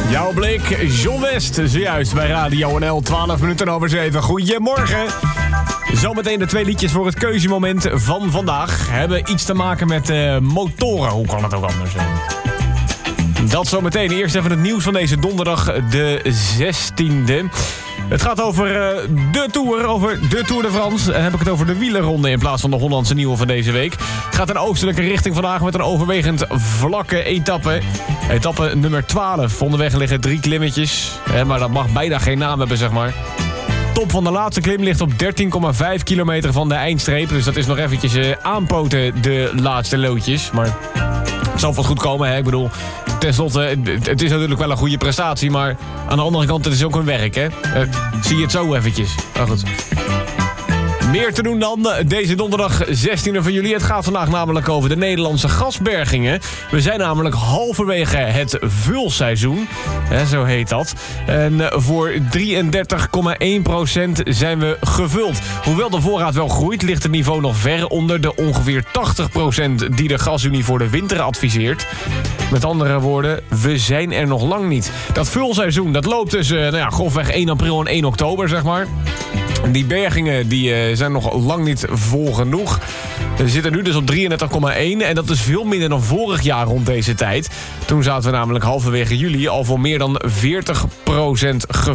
Jouw blik, John West, zojuist bij Radio NL, 12 minuten over 7. Goedemorgen. Zometeen de 2 liedjes voor het keuzemoment van vandaag. Hebben iets te maken met motoren, hoe kan het ook anders zijn? Dat zometeen. Eerst even het nieuws van deze donderdag, de 16e. Het gaat over de Tour de France. Dan heb ik het over de wielerronde in plaats van de Hollandse nieuwe van deze week. Het gaat in oostelijke richting vandaag met een overwegend vlakke etappe. Etappe nummer 12. Onderweg liggen 3 klimmetjes. Maar dat mag bijna geen naam hebben, zeg maar. Top van de laatste klim ligt op 13,5 kilometer van de eindstreep. Dus dat is nog eventjes aanpoten, de laatste loodjes. Maar het zal vast goed komen, hè? Ik bedoel, tenslotte, het is natuurlijk wel een goede prestatie, maar aan de andere kant, het is ook een werk, hè? Zie je het zo eventjes. Maar goed. Meer te doen dan deze donderdag 16 van juli. Het gaat vandaag namelijk over de Nederlandse gasbergingen. We zijn namelijk halverwege het vulseizoen. Zo heet dat. En voor 33,1% zijn we gevuld. Hoewel de voorraad wel groeit, ligt het niveau nog ver onder de ongeveer 80% die de Gasunie voor de winter adviseert. Met andere woorden, we zijn er nog lang niet. Dat vulseizoen, dat loopt tussen grofweg 1 april en 1 oktober, zeg maar. Die bergingen die zijn nog lang niet vol genoeg. We zitten nu dus op 33,1 en dat is veel minder dan vorig jaar rond deze tijd. Toen zaten we namelijk halverwege juli al voor meer dan 40% gevuld.